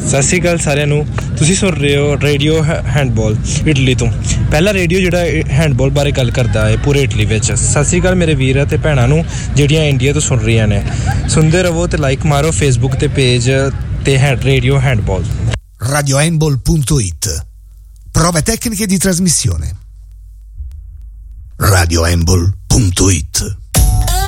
ਸਤਿ ਸ਼੍ਰੀ ਅਕਾਲ ਸਾਰਿਆਂ ਨੂੰ। ਤੁਸੀਂ ਸੁਣ ਰਹੇ ਹੋ ਰੇਡੀਓ ਹੈਂਡਬਾਲ ਇਟਲੀ ਤੋਂ। ਪਹਿਲਾ ਰੇਡੀਓ ਜਿਹੜਾ ਹੈਂਡਬਾਲ ਬਾਰੇ ਗੱਲ ਕਰਦਾ ਹੈ ਪੂਰੇ ਇਟਲੀ ਵਿੱਚ। ਸਤਿ ਸ਼੍ਰੀ ਅਕਾਲ ਮੇਰੇ ਵੀਰ ਅਤੇ ਭੈਣਾਂ ਨੂੰ ਜਿਹੜੀਆਂ ਇੰਡੀਆ ਤੋਂ ਸੁਣ ਰਹੀਆਂ ਨੇ। ਸੁਣਦੇ ਰਹੋ ਤੇ ਲਾਈਕ ਮਾਰੋ ਫੇਸਬੁੱਕ ਤੇ ਪੇਜ ਤੇ radio handball. radiohandball.it Prove tecniche di trasmissione. radiohandball.it